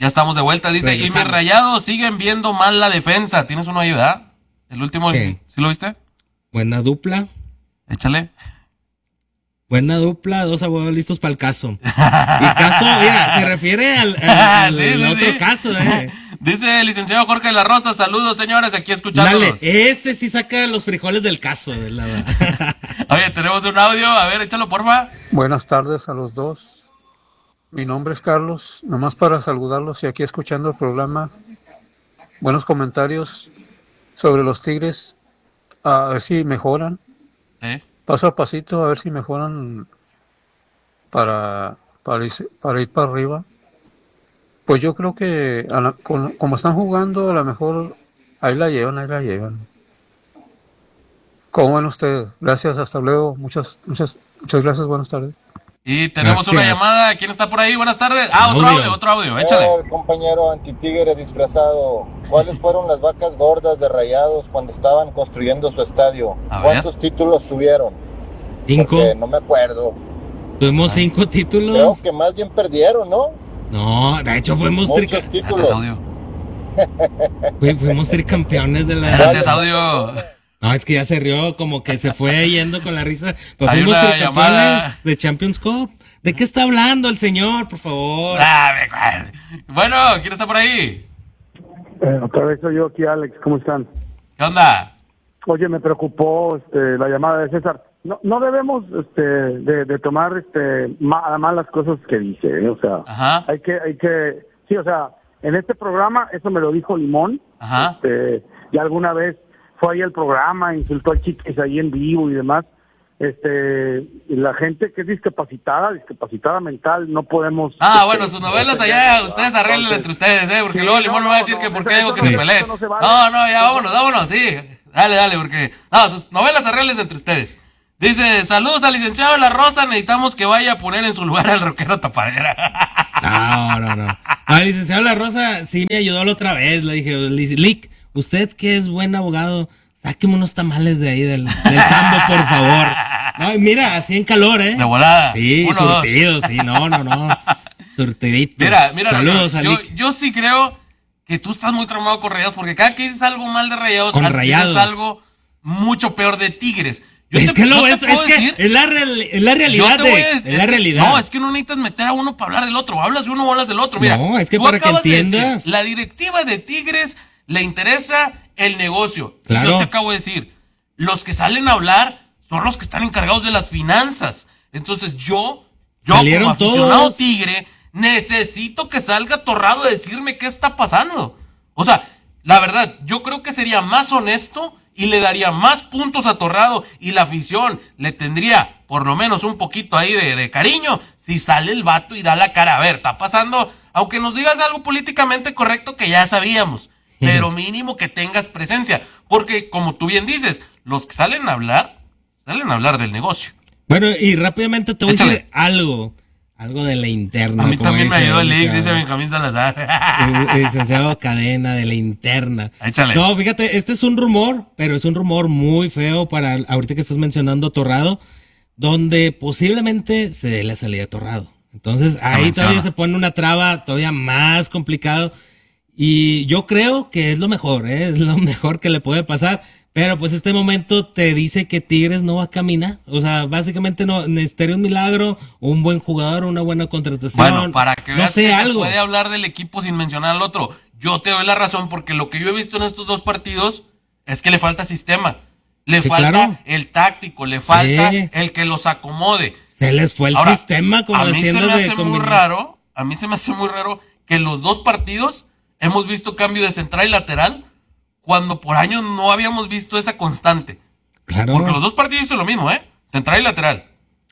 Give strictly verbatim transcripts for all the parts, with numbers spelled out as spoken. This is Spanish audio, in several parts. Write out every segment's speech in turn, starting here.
estamos de vuelta, dice, Regresamos. Y mis Rayados siguen viendo mal la defensa. ¿Tienes uno ahí, verdad? El último, ¿sí, ¿sí lo viste? Buena dupla. Échale. Buena dupla, dos abogados listos para el caso. Y caso, mira, se refiere al, al, al sí, sí, otro sí. caso, eh. Dice el licenciado Jorge de la Rosa, saludos señores, aquí escuchándolos. Dale, ese sí saca los frijoles del caso, de la... Oye, tenemos un audio, a ver, échalo porfa. Buenas tardes a los dos. Mi nombre es Carlos, nomás para saludarlos y aquí escuchando el programa. Buenos comentarios sobre los Tigres, a ver si mejoran. Sí. Paso a pasito, a ver si mejoran para, para, ir, para ir para arriba. Pues yo creo que a la, con, como están jugando, a lo mejor ahí la llevan, ahí la llevan. ¿Cómo ven ustedes? Gracias, hasta luego. Muchas, muchas, muchas gracias, buenas tardes. Y tenemos gracias. Una llamada. ¿Quién está por ahí? Buenas tardes. Ah, otro audio, otro audio, échale. El compañero antitigre disfrazado. ¿Cuáles fueron las vacas gordas de Rayados cuando estaban construyendo su estadio? ¿Cuántos títulos tuvieron? Cinco. Porque no me acuerdo. Tuvimos cinco títulos. Creo que más bien perdieron, ¿no? No, de hecho fuimos Muchos tri... títulos. Fuimos tricampeones de la... Gracias, audio. No, es que ya se rió, como que se fue yendo con la risa. Pues fuimos tricampeones llamada... de Champions Cup. ¿De qué está hablando el señor, por favor? Ah, bueno, ¿quién está por ahí? Eh, otra vez soy yo aquí, Alex. ¿Cómo están? ¿Qué onda? Oye, me preocupó este, la llamada de César. No, no debemos este, de, de tomar este, mal, mal las cosas que dice, ¿eh? O sea, Ajá. hay que, hay que, sí, o sea, en este programa, eso me lo dijo Limón, Ajá. este, y alguna vez fue ahí el programa, insultó a Chiquis ahí en vivo y demás, este, y la gente que es discapacitada, discapacitada mental, no podemos... Ah, este, bueno, sus novelas allá, ustedes arreglen entre ustedes, ¿eh? Porque sí, luego Limón no, me va a decir no, que por qué digo que sí. se peleen. No, se vale. no, no, ya vámonos, vámonos, sí, dale, dale, porque... No, sus novelas arreglen entre ustedes. Dice, saludos al licenciado de la Rosa, necesitamos que vaya a poner en su lugar al rockero Tapadera. No, no, no. Al licenciado de la Rosa sí me ayudó la otra vez, le dije, Lick, usted que es buen abogado, sáqueme unos tamales de ahí del, del campo, por favor. No, mira, así en calor, ¿eh? De volada. Sí, Uno, surtidos, sí, no, no, no. Surtiditos. Mira, mira, saludos no, a yo, Lick. yo sí creo que tú estás muy traumado con Rayados, porque cada que dices algo mal de Rayados, con Rayados. dices algo mucho peor de Tigres. Yo es te, que lo es, es que es la, real, es la realidad, de, es, es la que, realidad. No, es que no necesitas meter a uno para hablar del otro. Hablas de uno o hablas del otro. Mira, no, es que para que entiendas. Decir, la directiva de Tigres le interesa el negocio. Claro. Y yo te acabo de decir, los que salen a hablar son los que están encargados de las finanzas. Entonces yo, yo como aficionado todos. Tigre, necesito que salga Torrado a decirme qué está pasando. O sea, la verdad, yo creo que sería más honesto y le daría más puntos a Torrado y la afición le tendría por lo menos un poquito ahí de, de cariño si sale el vato y da la cara. A ver, está pasando, aunque nos digas algo políticamente correcto que ya sabíamos, pero mínimo que tengas presencia, porque como tú bien dices, los que salen a hablar, salen a hablar del negocio. Bueno, y rápidamente te voy Échale. a decir algo. Algo de la interna. A mí también me ayudó el link, dice mi Benjamín Salazar. Licenciado Cadena, de la interna. Échale. No, fíjate, este es un rumor, pero es un rumor muy feo para ahorita que estás mencionando Torrado, donde posiblemente se dé la salida de Torrado. Entonces, ahí todavía se pone una traba todavía más complicado. Y yo creo que es lo mejor, ¿eh? Es lo mejor que le puede pasar. Pero pues este momento te dice que Tigres no va a caminar. O sea, básicamente no necesitaría un milagro, un buen jugador, una buena contratación. Bueno, para que veas no sé, que algo. se puede hablar del equipo sin mencionar al otro. Yo te doy la razón porque lo que yo he visto en estos dos partidos es que le falta sistema. Le sí, falta claro. el táctico, le falta sí. el que los acomode. Se les fue el Ahora, sistema como a las mí se tiendas me hace de muy raro, a mí se me hace muy raro que en los dos partidos hemos visto cambio de central y lateral cuando por años no habíamos visto esa constante. Claro. Porque los dos partidos hizo lo mismo, ¿eh? Central y lateral.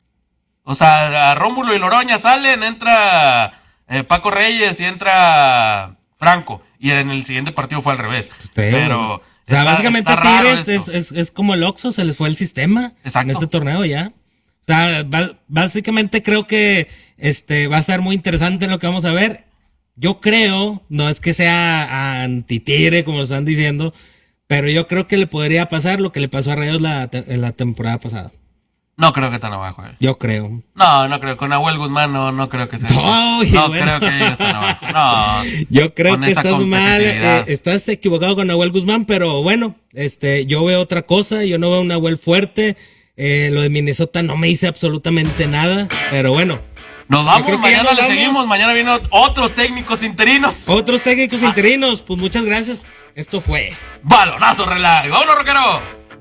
O sea, a Rómulo y Loroña salen, entra eh, Paco Reyes y entra Franco. Y en el siguiente partido fue al revés. Usted, Pero... O sea, está, básicamente está Tigres es, es, es como el Oxxo, se les fue el sistema. Exacto. En este torneo ya. O sea, ba- básicamente creo que este va a ser muy interesante lo que vamos a ver. Yo creo, no es que sea anti-Tigre, como lo están diciendo, pero yo creo que le podría pasar lo que le pasó a Rayados la, te- la temporada pasada. No creo que tan abajo. Eh. Yo creo. No, no creo. Con Nahuel Guzmán no, no creo que sea. No, no bueno. creo que llegues tan abajo. No. Yo creo que estás mal. Eh, estás equivocado con Nahuel Guzmán, pero bueno, este, yo veo otra cosa. Yo no veo un Nahuel fuerte. Eh, lo de Minnesota no me dice absolutamente nada, pero bueno. Nos vamos, mañana le seguimos. Mañana vienen otros técnicos interinos. Otros técnicos ah. interinos. Pues muchas gracias. Esto fue Balonazo Relax. ¡Vámonos, rockero!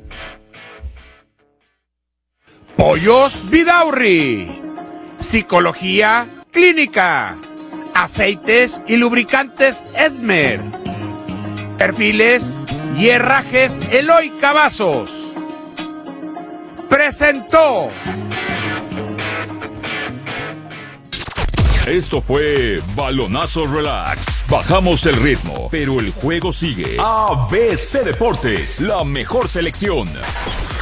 Pollos Vidaurri, psicología clínica, aceites y lubricantes Esmer, perfiles y herrajes Eloy Cavazos. Presentó. Esto fue Balonazo Relax. Bajamos el ritmo, pero el juego sigue. A B C Deportes, la mejor selección.